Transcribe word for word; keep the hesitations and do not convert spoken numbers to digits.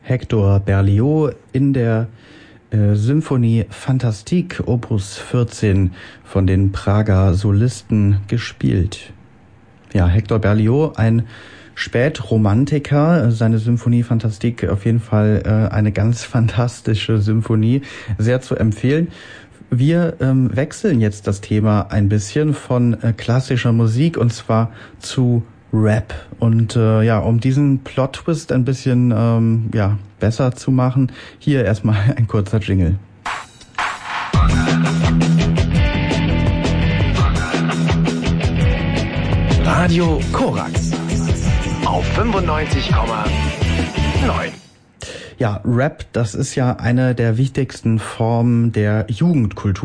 Hector Berlioz in der äh, Symphonie Fantastique Opus vierzehn von den Prager Solisten gespielt. Ja, Hector Berlioz, ein Spätromantiker, seine Symphonie Fantastique auf jeden Fall äh, eine ganz fantastische Symphonie, sehr zu empfehlen. Wir ähm, wechseln jetzt das Thema ein bisschen von äh, klassischer Musik und zwar zu Rap. Und äh, ja, um diesen Plot-Twist ein bisschen ähm, ja, besser zu machen, hier erstmal ein kurzer Jingle. Radio Korax auf fünfundneunzig Komma neun. Ja, Rap, das ist ja eine der wichtigsten Formen der Jugendkultur.